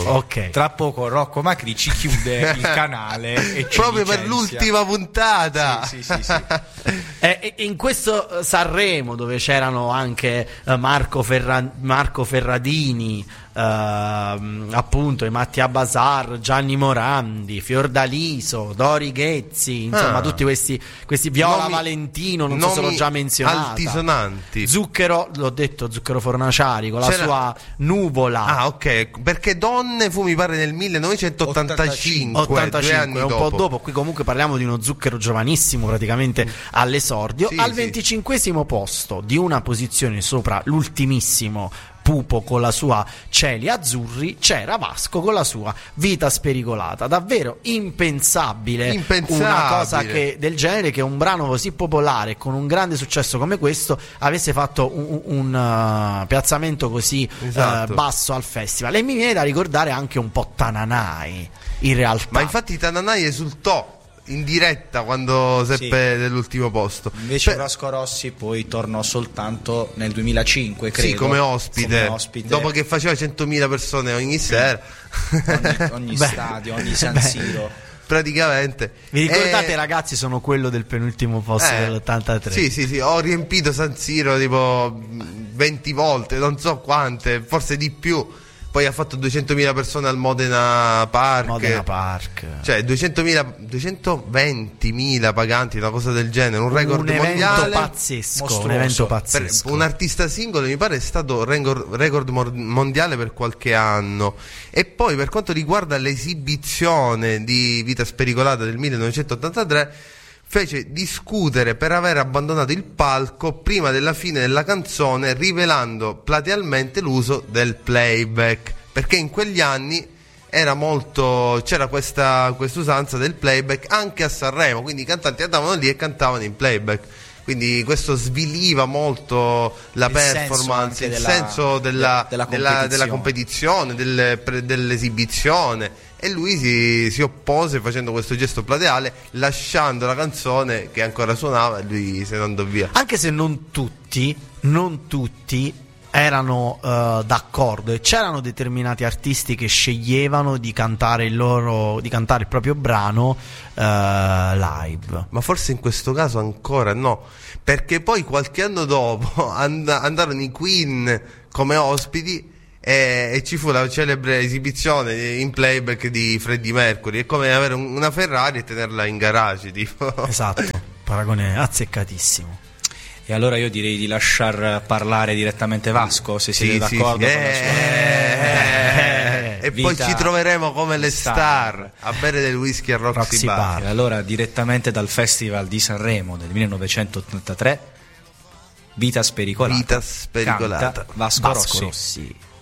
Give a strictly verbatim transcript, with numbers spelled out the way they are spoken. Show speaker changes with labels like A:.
A: Ok.
B: Tra poco Rocco Macri ci chiude il canale e ci
C: proprio
B: licenzia.
C: Per l'ultima puntata.
B: Sì, sì, sì, sì.
A: E in questo Sanremo, dove c'erano anche Marco, Ferra- Marco Ferradini, uh, appunto, i Mattia Bazar, Gianni Morandi, Fiordaliso, Dori Ghezzi, insomma,
C: ah.
A: tutti questi, questi Viola
C: Nomi,
A: Valentino, non so se l'ho già menzionata.
C: Altisonanti.
A: Zucchero, l'ho detto, Zucchero Fornaciari con
C: C'era...
A: la sua Nuvola.
C: Ah, ok, perché Donne fu, mi pare, nel millenovecentottantacinque,
A: ottantacinque,
C: due anni
A: un
C: dopo.
A: po' dopo. Qui comunque parliamo di uno Zucchero giovanissimo, praticamente all'esordio.
C: Sì,
A: Al
C: sì.
A: venticinquesimo posto, di una posizione sopra l'ultimissimo Pupo con la sua Cieli Azzurri, c'era Vasco con la sua Vita Spericolata. Davvero impensabile,
C: impensabile.
A: Una cosa che, del genere, che un brano così popolare con un grande successo come questo avesse fatto un, un uh, piazzamento così
C: esatto.
A: uh, basso al festival. E mi viene da ricordare anche un po' Tananai, in realtà.
C: Ma infatti Tananai esultò in diretta quando seppe
B: Sì.
C: dell'ultimo posto.
B: Invece
C: Beh,
B: Vasco Rossi poi tornò soltanto nel duemilacinque, credo.
C: sì, come ospite,
B: come ospite.
C: dopo che faceva centomila persone ogni sera.
B: ogni, ogni
A: Beh,
B: stadio, ogni San
A: beh.
B: Siro.
C: Praticamente.
A: Vi ricordate,
C: E...
A: ragazzi, sono quello del penultimo posto
C: eh,
A: dell'ottantatré.
C: Sì, sì, sì, ho riempito San Siro tipo venti volte, non so quante, forse di più. Poi ha fatto duecentomila persone al Modena Park.
A: Modena Park.
C: Cioè duecentomila, duecentoventimila paganti, una cosa del genere, un record
A: un
C: mondiale.
A: evento pazzesco,
B: mostruoso.
A: un evento
C: Per
A: pazzesco.
C: un artista singolo mi pare è stato record, record mondiale per qualche anno. E poi per quanto riguarda l'esibizione di Vita Spericolata del millenovecentottantatré, fece discutere per aver abbandonato il palco prima della fine della canzone, rivelando platealmente l'uso del playback, perché in quegli anni era molto, c'era questa usanza del playback anche a Sanremo, quindi i cantanti andavano lì e cantavano in playback. Quindi questo sviliva molto la
B: Il
C: performance,
B: senso
C: il
B: della,
C: senso della,
B: della,
C: della,
B: della
C: della
B: competizione,
C: competizione, delle, pre, dell'esibizione. E lui si, si oppose facendo questo gesto plateale, lasciando la canzone che ancora suonava, e lui se ne andò via.
A: Anche se non tutti, non tutti erano uh, d'accordo, e c'erano determinati artisti che sceglievano di cantare il loro, di cantare il proprio brano uh, live.
C: Ma forse in questo caso ancora no, perché poi qualche anno dopo and- andarono i Queen come ospiti e, e ci fu la celebre esibizione in playback di Freddie Mercury. È come avere un- una Ferrari e tenerla in garage, tipo.
A: Esatto, paragone azzeccatissimo.
B: E allora io direi di lasciar parlare direttamente Vasco, se
C: Sì,
B: siete
C: sì,
B: d'accordo
C: sì.
B: con la
C: Eh,
B: sua
C: eh, e poi
B: Vita
C: ci troveremo come le
B: star.
C: star a bere del whisky a Roxy,
A: Roxy
C: Bar.
A: Bar.
B: E allora direttamente dal Festival di Sanremo del millenovecentottantatré, Vita Spericolata.
C: Vita Spericolata.
B: Canta Vasco,
A: Vasco
B: Rossi.
A: Rossi.